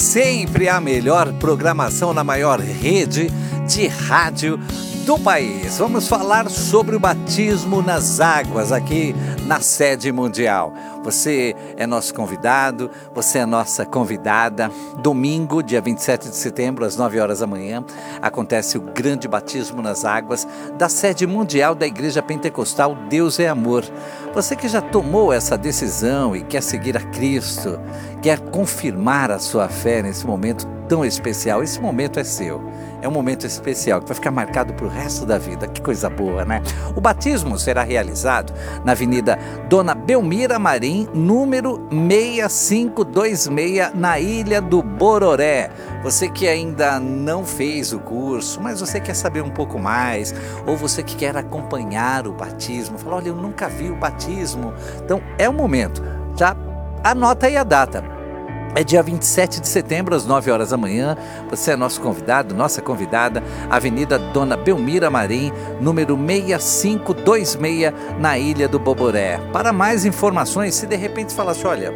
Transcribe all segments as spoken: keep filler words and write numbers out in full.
sempre a melhor programação na maior rede de rádio do país. Vamos falar sobre o batismo nas águas aqui na sede mundial. Você é nosso convidado, você é nossa convidada. Domingo, dia vinte e sete de setembro, às nove horas da manhã, acontece o grande batismo nas águas da sede mundial da Igreja Pentecostal Deus é Amor. Você que já tomou essa decisão e quer seguir a Cristo, quer confirmar a sua fé nesse momento tão especial, esse momento é seu. É um momento especial que vai ficar marcado para o resto da vida. Que coisa boa, né? O batismo será realizado na Avenida Dona Belmira Marim, número seis cinco dois seis, na Ilha do Bororé. Você que ainda não fez o curso, mas você quer saber um pouco mais, ou você que quer acompanhar o batismo, fala, olha, eu nunca vi o batismo. Então, é o momento. Já anota aí a data. É dia vinte e sete de setembro, às nove horas da manhã. Você é nosso convidado, nossa convidada, Avenida Dona Belmira Marim, número seis cinco dois seis, na Ilha do Bororé. Para mais informações, se de repente falasse, olha,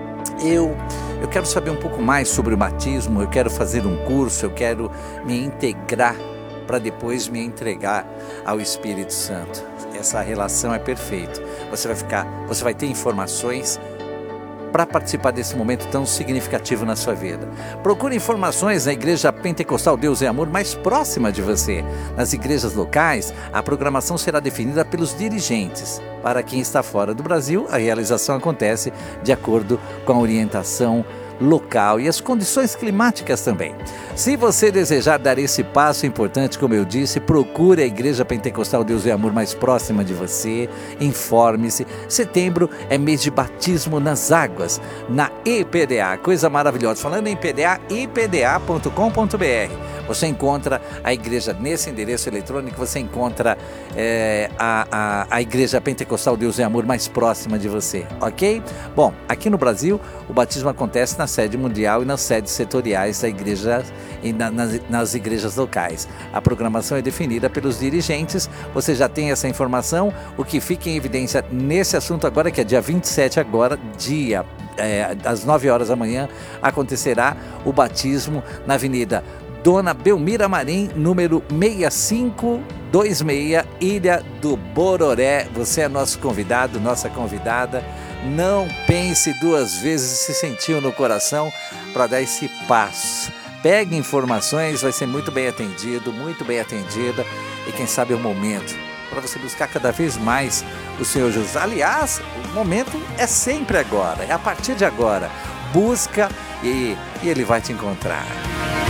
eu, eu quero saber um pouco mais sobre o batismo, eu quero fazer um curso, eu quero me integrar para depois me entregar ao Espírito Santo. Essa relação é perfeita. Você vai ficar, você vai ter informações para participar desse momento tão significativo na sua vida. Procure informações na Igreja Pentecostal Deus é Amor mais próxima de você. Nas igrejas locais, a programação será definida pelos dirigentes. Para quem está fora do Brasil, a realização acontece de acordo com a orientação local e as condições climáticas também. Se você desejar dar esse passo importante, como eu disse, procure a Igreja Pentecostal Deus é Amor mais próxima de você, informe-se. Setembro é mês de batismo nas águas, na I P D A, coisa maravilhosa. Falando em I P D A, i p d a ponto com ponto b r. Você encontra a igreja nesse endereço eletrônico, você encontra é, a, a, a Igreja Pentecostal Deus é Amor mais próxima de você, ok? Bom, aqui no Brasil, o batismo acontece na sede mundial e nas sedes setoriais da igreja e na, nas, nas igrejas locais. A programação é definida pelos dirigentes, você já tem essa informação. O que fica em evidência nesse assunto agora, que é dia vinte e sete agora, dia, é, às nove horas da manhã, acontecerá o batismo na Avenida Dona Belmira Marim, número seis cinco dois seis, Ilha do Bororé. Você é nosso convidado, nossa convidada. Não pense duas vezes, se sentiu no coração para dar esse passo. Pegue informações, vai ser muito bem atendido, muito bem atendida. E quem sabe é o momento para você buscar cada vez mais o Senhor Jesus. Aliás, o momento é sempre agora, é a partir de agora. Busca e, e Ele vai te encontrar.